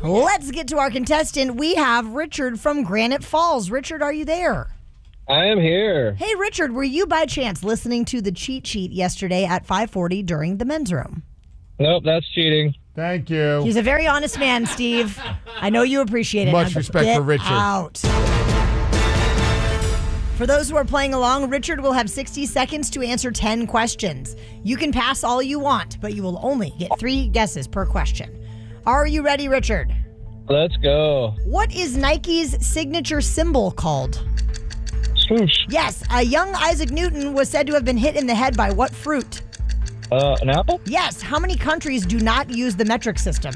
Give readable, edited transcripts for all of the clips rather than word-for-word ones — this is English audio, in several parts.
Let's get to our contestant. We have Richard from Granite Falls. Richard, are you there? I am here. Hey, Richard, were you by chance listening to the cheat sheet yesterday at 5:40 during the men's room? Nope, that's cheating. Thank you. He's a very honest man, Steve. I know you appreciate it. Much Now respect get for Richard. Out. For those who are playing along, Richard will have 60 seconds to answer 10 questions. You can pass all you want, but you will only get 3 guesses per question. Are you ready, Richard? Let's go. What is Nike's signature symbol called? Swoosh. Yes, a young Isaac Newton was said to have been hit in the head by what fruit? An apple? Yes, how many countries do not use the metric system?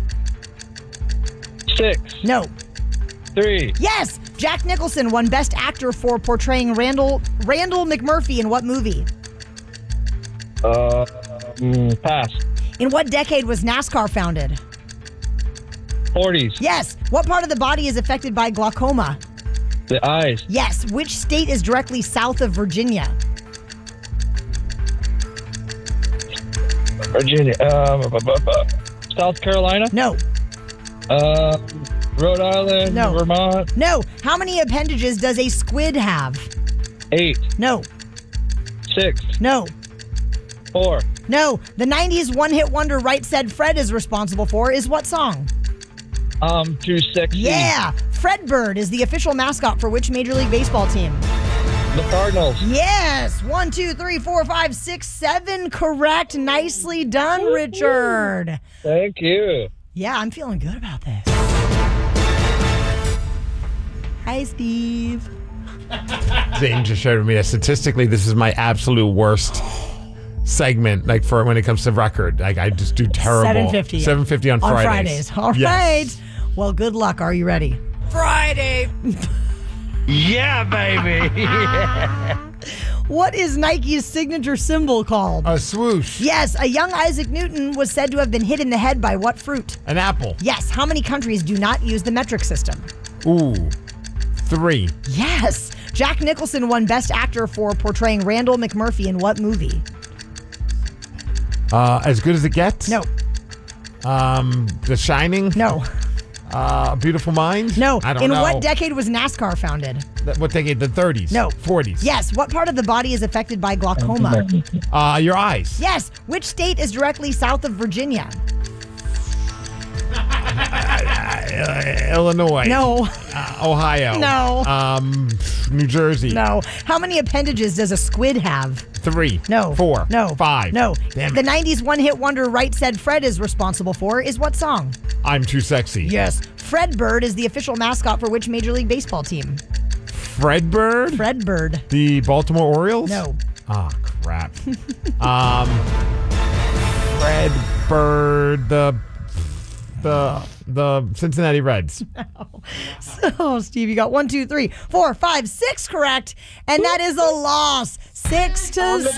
6. No. 3. Yes, Jack Nicholson won Best Actor for portraying Randall McMurphy in what movie? Pass. In what decade was NASCAR founded? 40s. Yes, what part of the body is affected by glaucoma? The eyes. Yes, which state is directly south of Virginia? Virginia. South Carolina? No. Rhode Island? No. Vermont? No. How many appendages does a squid have? 8. No. 6. No. 4. No. The 90s one-hit wonder Right Said Fred is responsible for is what song? Too sexy. Yeah. Fredbird is the official mascot for which Major League Baseball team? The Cardinals. Yes. 1, 2, 3, 4, 5, 6, 7. Correct. Nicely done, Richard. Thank you. Yeah, I'm feeling good about this. Hi, Steve. Zane just shared with me that statistically, this is my absolute worst segment. Like for when it comes to record, like I just do terrible. 7:50. 7:50 on Fridays. On Fridays. All right. Well, good luck. Are you ready? Friday. Yeah, baby. What is Nike's signature symbol called? A swoosh. Yes, a young Isaac Newton was said to have been hit in the head by what fruit? An apple. Yes, how many countries do not use the metric system? Ooh. 3. Yes, Jack Nicholson won Best Actor for portraying Randall McMurphy in what movie? As Good as It Gets? No. The Shining? No. A Beautiful Mind? No. I don't in know. what decade was NASCAR founded? What decade? The 30s? No. 40s? Yes, what part of the body is affected by glaucoma? Your eyes? Yes, which state is directly south of Virginia? Illinois? No. Ohio? No. New Jersey? No. How many appendages does a squid have? 3. No. 4. No. 5. No. Damn The it. 90s one-hit wonder Right Said Fred is responsible for is what song? I'm Too Sexy. Yes. Fredbird is the official mascot for which Major League Baseball team? Fredbird? Fredbird. The Baltimore Orioles? No. Oh, crap. Fredbird, the Cincinnati Reds. So, Steve, you got 1, 2, 3, 4, 5, 6 correct, and that is a loss. 6-7.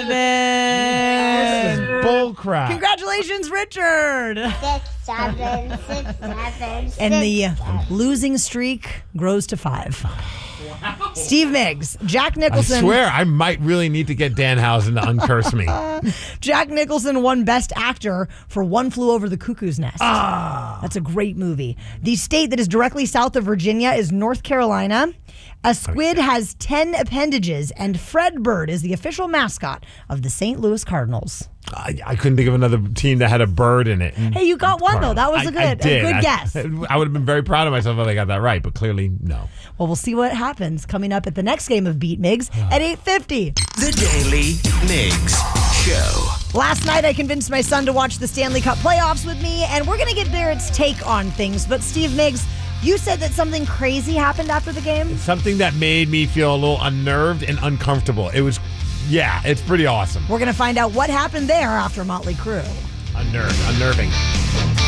Bull crap. Congratulations, Richard. 6, 7, 6, 7, 6. And the losing streak grows to 5. Steve Miggs, Jack I Nicholson. swear, I might really need to get Danhausen to uncurse me. Jack Nicholson won Best Actor for One Flew Over the Cuckoo's Nest. That's a great movie. The state that is directly south of Virginia is North Carolina. A squid has 10 appendages, and Fredbird is the official mascot of the St. Louis Cardinals. I couldn't think of another team that had a bird in it. Hey, you got one, though. That was a good guess. I would have been very proud of myself if I got that right, but clearly, no. Well, we'll see what happens coming up at the next game of Beat Miggs at 8:50. The Daily Miggs Show. Last night, I convinced my son to watch the Stanley Cup playoffs with me, and we're going to get Barrett's take on things. But Steve Miggs, you said that something crazy happened after the game? Something that made me feel a little unnerved and uncomfortable. It was, yeah, it's pretty awesome. We're going to find out what happened there after Motley Crue. Unnerving.